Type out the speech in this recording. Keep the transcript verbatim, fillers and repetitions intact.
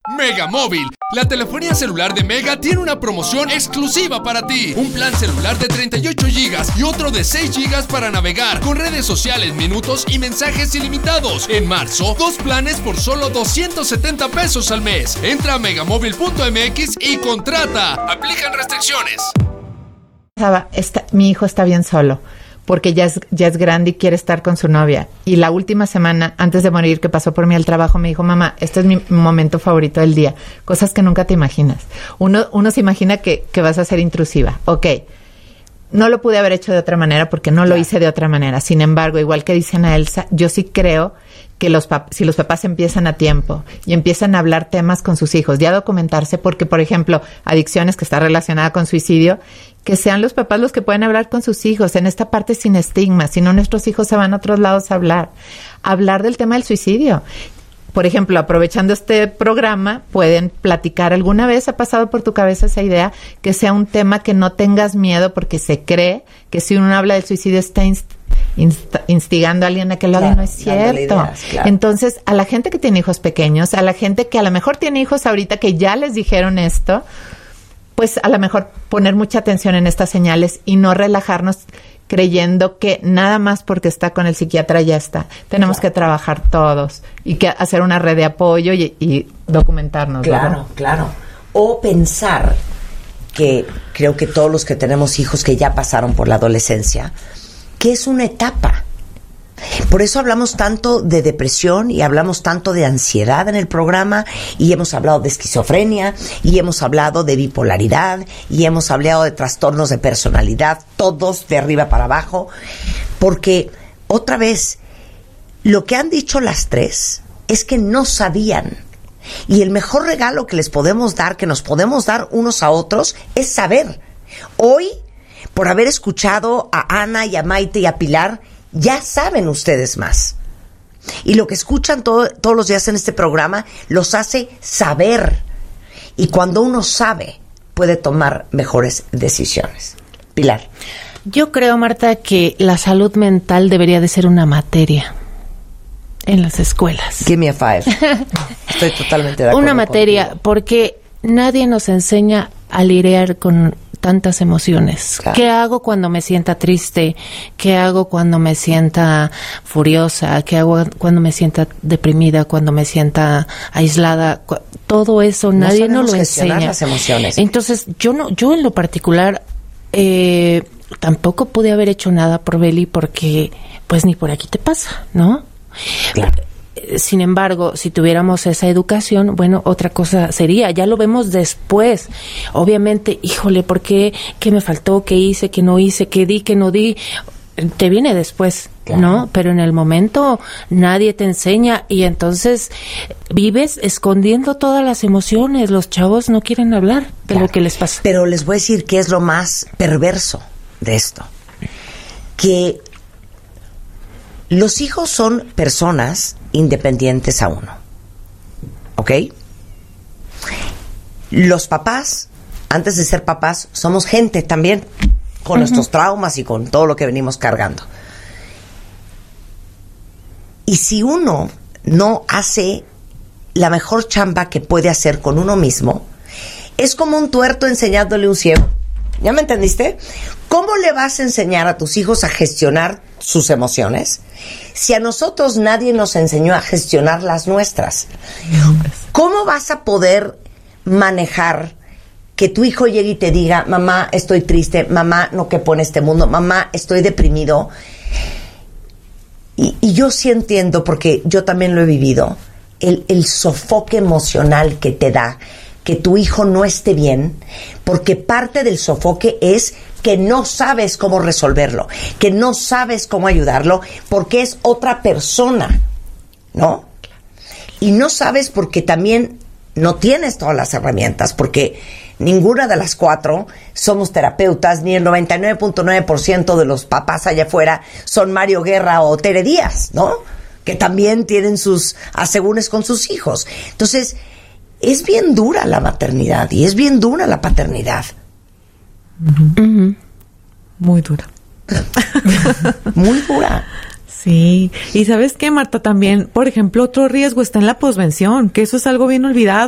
Mega Móvil, la telefonía celular de Mega tiene una promoción exclusiva para ti. Un plan celular de treinta y ocho gigas y otro de seis gigas para navegar, con redes sociales, minutos y mensajes ilimitados. En marzo, dos planes por solo doscientos setenta pesos al mes. Entra a megamóvil punto m x y contrata. Aplican restricciones. Está, mi hijo está bien solo, porque ya es, ya es grande y quiere estar con su novia. Y la última semana, antes de morir, que pasó por mí al trabajo, me dijo, mamá, este es mi momento favorito del día. Cosas que nunca te imaginas. Uno, uno se imagina que, que vas a ser intrusiva. Ok, no lo pude haber hecho de otra manera porque no lo hice de otra manera. Sin embargo, igual que dicen a Elsa, yo sí creo que los pap- si los papás empiezan a tiempo y empiezan a hablar temas con sus hijos, ya documentarse, porque, por ejemplo, adicciones, que está relacionada con suicidio, que sean los papás los que pueden hablar con sus hijos en esta parte sin estigma, si no nuestros hijos se van a otros lados a hablar. Hablar del tema del suicidio. Por ejemplo, aprovechando este programa, pueden platicar. ¿Alguna vez ha pasado por tu cabeza esa idea? Que sea un tema que no tengas miedo, porque se cree que si uno habla del suicidio está inst- inst- instigando a alguien a que lo haga, claro, y no es cierto. Ideas, claro. Entonces, a la gente que tiene hijos pequeños, a la gente que a lo mejor tiene hijos ahorita que ya les dijeron esto, pues a lo mejor poner mucha atención en estas señales y no relajarnos creyendo que nada más porque está con el psiquiatra ya está. Tenemos claro. que trabajar todos y que hacer una red de apoyo y, y documentarnos. Claro, ¿verdad? Claro. O pensar que creo que todos los que tenemos hijos que ya pasaron por la adolescencia, que es una etapa. Por eso hablamos tanto de depresión y hablamos tanto de ansiedad en el programa, y hemos hablado de esquizofrenia y hemos hablado de bipolaridad y hemos hablado de trastornos de personalidad, todos de arriba para abajo, porque otra vez lo que han dicho las tres es que no sabían, y el mejor regalo que les podemos dar, que nos podemos dar unos a otros, es saber. Hoy, por haber escuchado a Ana y a Maite y a Pilar, ya saben ustedes más. Y lo que escuchan todo, todos los días en este programa los hace saber. Y cuando uno sabe, puede tomar mejores decisiones. Pilar. Yo creo, Marta, que la salud mental debería de ser una materia en las escuelas. Give me a five. Estoy totalmente de acuerdo. Una materia, contigo. Porque nadie nos enseña a lidiar con tantas emociones. Claro. ¿Qué hago cuando me sienta triste? ¿Qué hago cuando me sienta furiosa? ¿Qué hago cuando me sienta deprimida? ¿Cuando me sienta aislada? Todo eso no nadie nos lo enseña. Las emociones. Entonces, yo no, yo en lo particular eh, tampoco pude haber hecho nada por Beli, porque pues ni por aquí te pasa, ¿no? Claro. Sin embargo, si tuviéramos esa educación, bueno, otra cosa sería, ya lo vemos después. Obviamente, híjole, ¿por qué? ¿Qué me faltó? ¿Qué hice? ¿Qué no hice? ¿Qué di? ¿Qué no di? Te viene después, claro. ¿no? Pero en el momento nadie te enseña, y entonces vives escondiendo todas las emociones. Los chavos no quieren hablar de claro. lo que les pasa. Pero les voy a decir qué es lo más perverso de esto. Que los hijos son personas independientes a uno, ¿ok? Los papás, antes de ser papás, somos gente también, con uh-huh. nuestros traumas y con todo lo que venimos cargando. Y si uno no hace la mejor chamba que puede hacer con uno mismo, es como un tuerto enseñándole a un ciego. ¿Ya me entendiste? ¿Cómo le vas a enseñar a tus hijos a gestionar sus emociones si a nosotros nadie nos enseñó a gestionar las nuestras? ¿Cómo vas a poder manejar que tu hijo llegue y te diga, mamá, estoy triste, mamá, no quepo en este mundo, mamá, estoy deprimido? Y, y yo sí entiendo, porque yo también lo he vivido, el, el sofoque emocional que te da que tu hijo no esté bien, porque parte del sofoque es que no sabes cómo resolverlo, que no sabes cómo ayudarlo, porque es otra persona, ¿no? Y no sabes porque también no tienes todas las herramientas, porque ninguna de las cuatro somos terapeutas, ni el noventa y nueve punto nueve por ciento de los papás allá afuera son Mario Guerra o Tere Díaz, ¿no? Que también tienen sus asegúnes con sus hijos. Entonces, es bien dura la maternidad y es bien dura la paternidad. Uh-huh. Uh-huh. Muy dura. Muy dura. Sí. Y ¿sabes qué, Marta? También, por ejemplo, otro riesgo está en la posvención, que eso es algo bien olvidado.